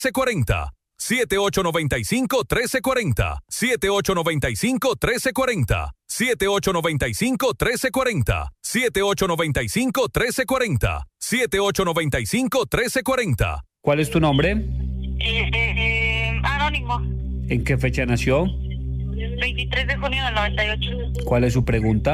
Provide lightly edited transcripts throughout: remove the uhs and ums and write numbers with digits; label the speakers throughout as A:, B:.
A: 1340. 7895-1340. 7895-1340. 7895-1340. 7895-1340. 7895-1340.
B: ¿Cuál es tu nombre?
C: Anónimo.
B: ¿En qué fecha nació?
C: 23 de junio del 98.
B: ¿Cuál es su pregunta?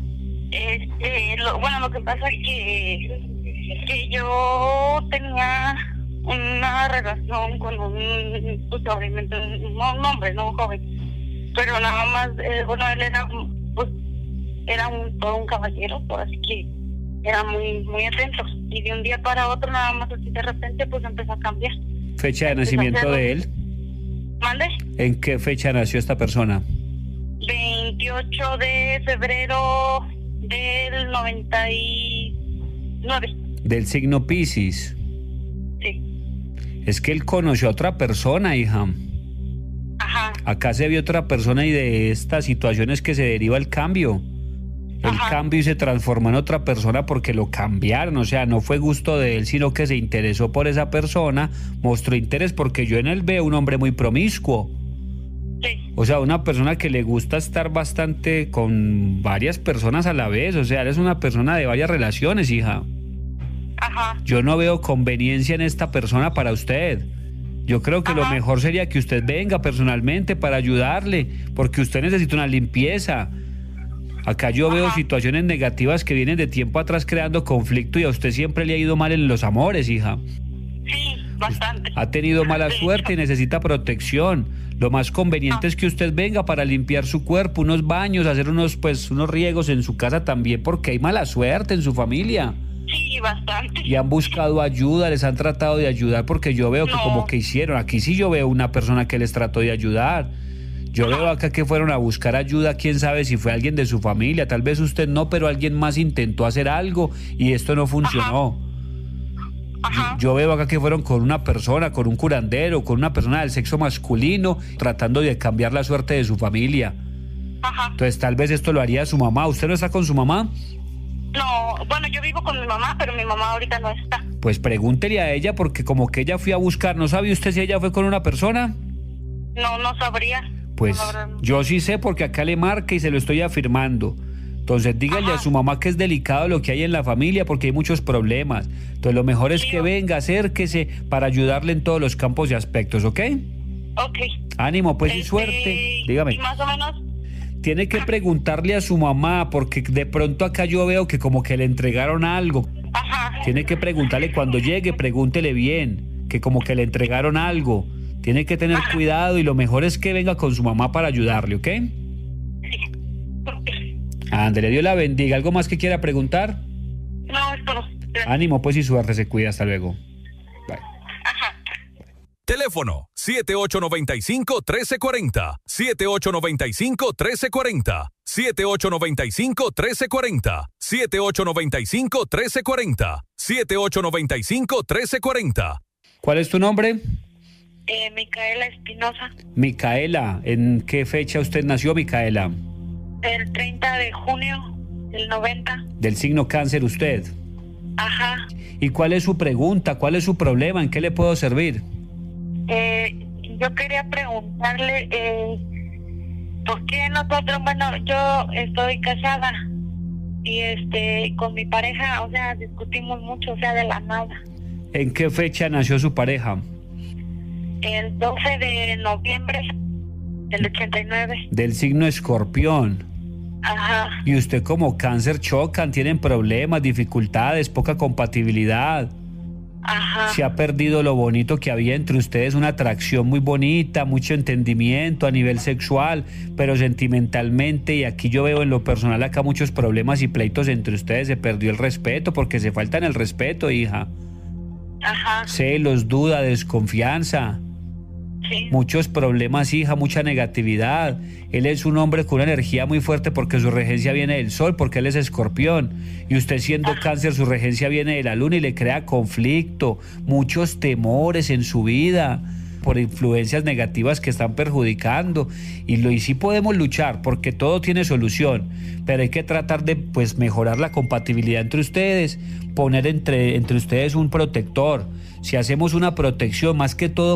C: Lo que pasa es que yo tenía una relación con un hombre, no un joven, pero nada más, él era todo un caballero, pues así que era muy muy atento, y de un día para otro nada más así de repente pues empezó a cambiar.
B: ¿Fecha de nacimiento de él?
C: ¿Mande?
B: ¿En qué fecha nació esta persona?
C: 28 de febrero del 99.
B: Del signo Piscis.
C: Sí.
B: Es que él conoció a otra persona, hija.
C: Ajá.
B: Acá se vio otra persona y de estas situaciones que se deriva el cambio. El cambio y se transformó en otra persona porque lo cambiaron, o sea, no fue gusto de él, sino que se interesó por esa persona, mostró interés porque yo en él veo un hombre muy promiscuo.
C: Sí.
B: O sea, una persona que le gusta estar bastante con varias personas a la vez, o sea, él es una persona de varias relaciones, hija.
C: Ajá.
B: Yo no veo conveniencia en esta persona para usted. Yo creo que lo mejor sería que usted venga personalmente para ayudarle, porque usted necesita una limpieza. Acá yo veo situaciones negativas que vienen de tiempo atrás creando conflicto y a usted siempre le ha ido mal en los amores, hija.
C: Sí, bastante.
B: Ha tenido mala suerte y necesita protección. Lo más conveniente es que usted venga para limpiar su cuerpo, unos baños, hacer unos riegos en su casa también, porque hay mala suerte en su familia.
C: Sí, bastante.
B: Y han buscado ayuda, les han tratado de ayudar, porque yo veo que como que hicieron. Aquí sí yo veo una persona que les trató de ayudar. Yo veo acá que fueron a buscar ayuda, quién sabe si fue alguien de su familia, tal vez usted no, pero alguien más intentó hacer algo y esto no funcionó. Yo veo acá que fueron con una persona, con un curandero, con una persona del sexo masculino, tratando de cambiar la suerte de su familia. Entonces tal vez esto lo haría su mamá. ¿Usted no está con su mamá?
C: No, bueno, yo vivo con mi mamá, pero mi mamá ahorita no está.
B: Pues pregúntele a ella, porque como que ella fue a buscar, ¿no sabe usted si ella fue con una persona?
C: No sabría.
B: Pues
C: no.
B: yo sí sé, porque acá le marca y se lo estoy afirmando. Entonces dígale a su mamá que es delicado lo que hay en la familia, porque hay muchos problemas. Entonces lo mejor es que venga, acérquese para ayudarle en todos los campos y aspectos, ¿ok?
C: Ok.
B: Ánimo, pues, y suerte. Dígame.
C: ¿Y más o menos?
B: Tiene que preguntarle a su mamá, porque de pronto acá yo veo que como que le entregaron algo. Tiene que preguntarle cuando llegue, pregúntele bien, que como que le entregaron algo. Tiene que tener cuidado y lo mejor es que venga con su mamá para ayudarle, ¿ok? Ándale, Dios la bendiga. ¿Algo más que quiera preguntar?
C: No, es todo.
B: Ánimo, pues, y suerte, se cuida. Hasta luego. Bye.
A: Teléfono 7895-1340. 7895-1340. 7895-1340. 7895-1340. 7895-1340.
B: ¿Cuál es tu nombre?
C: Micaela Espinosa.
B: Micaela, ¿en qué fecha usted nació, Micaela?
C: El 30 de junio del 90.
B: Del signo Cáncer usted.
C: Ajá.
B: ¿Y cuál es su pregunta? ¿Cuál es su problema? ¿En qué le puedo servir?
C: Yo quería preguntarle, ¿por qué nosotros, yo estoy casada y con mi pareja, o sea, discutimos mucho, o sea, de la nada?
B: ¿En qué fecha nació su pareja?
C: El 12 de noviembre del 89.
B: Del signo Escorpión.
C: Ajá.
B: Y usted como Cáncer chocan, tienen problemas, dificultades, poca compatibilidad.
C: Ajá.
B: Se ha perdido lo bonito que había entre ustedes, una atracción muy bonita, mucho entendimiento a nivel sexual, pero sentimentalmente, y aquí yo veo en lo personal acá muchos problemas y pleitos entre ustedes. Se perdió el respeto, porque se faltan el respeto, hija.
C: Ajá.
B: Celos, duda, desconfianza.
C: Sí.
B: Muchos problemas, hija, mucha negatividad. Él es un hombre con una energía muy fuerte porque su regencia viene del sol, porque él es Escorpión. Y usted siendo Cáncer, su regencia viene de la luna y le crea conflicto, muchos temores en su vida por influencias negativas que están perjudicando. Y sí podemos luchar porque todo tiene solución, pero hay que tratar de mejorar la compatibilidad entre ustedes, poner entre ustedes un protector. si hacemos una protección, más que todo